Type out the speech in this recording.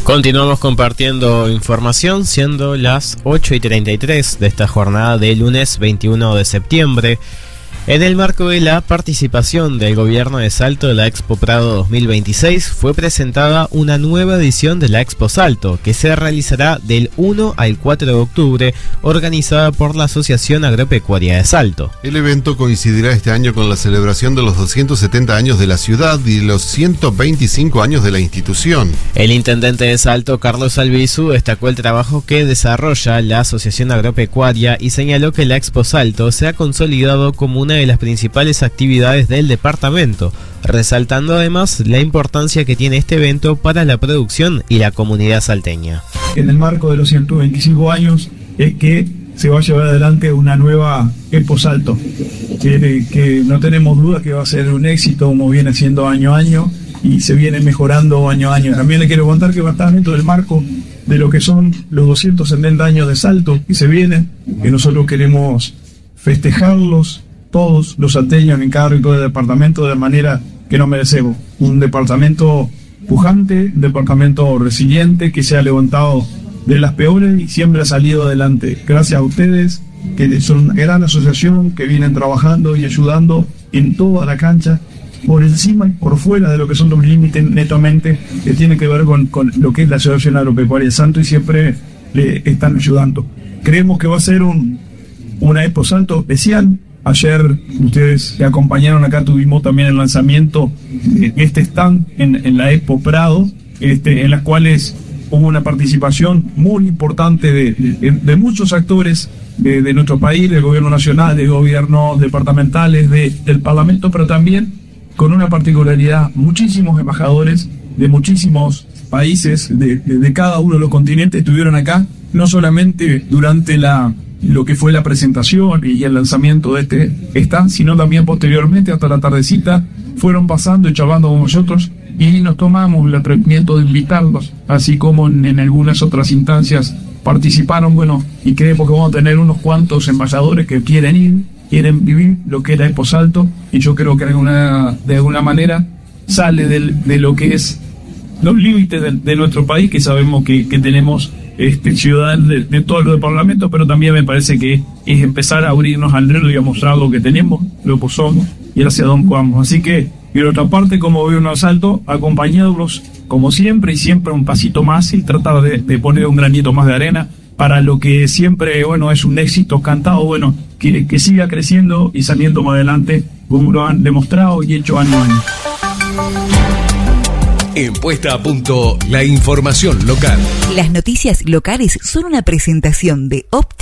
Continuamos compartiendo información, siendo las 8:33 de esta jornada de lunes 21 de septiembre. En el marco de la participación del gobierno de Salto de la Expo Prado 2026, fue presentada una nueva edición de la Expo Salto, que se realizará del 1 al 4 de octubre, organizada por la Asociación Agropecuaria de Salto. El evento coincidirá este año con la celebración de los 270 años de la ciudad y los 125 años de la institución. El intendente de Salto, Carlos Albizu, destacó el trabajo que desarrolla la Asociación Agropecuaria y señaló que la Expo Salto se ha consolidado como una de las principales actividades del departamento, resaltando además la importancia que tiene este evento para la producción y la comunidad salteña. En el marco de los 125 años es que se va a llevar adelante una nueva Expo Salto, que no tenemos duda que va a ser un éxito, como viene siendo año a año, y se viene mejorando año a año. También le quiero contar que va a estar dentro del marco de lo que son los 270 años de Salto que se vienen, que nosotros queremos festejarlos todos los salteños en cada rincón del departamento de manera que nos merecemos. Un departamento pujante, un departamento resiliente que se ha levantado de las peores y siempre ha salido adelante. Gracias a ustedes, que son una gran asociación, que vienen trabajando y ayudando en toda la cancha, por encima y por fuera de lo que son los límites netamente, que tiene que ver con lo que es la Asociación Agropecuaria de Salto, y siempre le están ayudando. Creemos que va a ser una Expo Salto especial. Ayer ustedes se acompañaron acá, tuvimos también el lanzamiento de este stand en la Expo Prado, en las cuales hubo una participación muy importante de muchos actores de nuestro país, del gobierno nacional, de gobiernos departamentales, del parlamento, pero también con una particularidad, muchísimos embajadores de muchísimos países, de cada uno de los continentes estuvieron acá, no solamente durante lo que fue la presentación y el lanzamiento de este stand, sino también posteriormente, hasta la tardecita, fueron pasando y charlando con nosotros, y nos tomamos el atrevimiento de invitarlos, así como en algunas otras instancias participaron, y creemos que vamos a tener unos cuantos embajadores que quieren vivir lo que era Expo Salto, y yo creo que de alguna manera sale de lo que es los límites de nuestro país, que sabemos que tenemos ciudadanos de todos los departamentos, pero también me parece que es empezar a abrirnos al mundo y a mostrar lo que tenemos, lo que somos y hacia dónde vamos. Así que, y de otra parte, como gobierno de Salto, acompañarlos como siempre, y siempre un pasito más, y tratar de poner un granito más de arena para lo que siempre, es un éxito cantado, que siga creciendo y saliendo más adelante, como lo han demostrado y hecho año a año. En Puesta a Punto, la información local. Las noticias locales son una presentación de Opti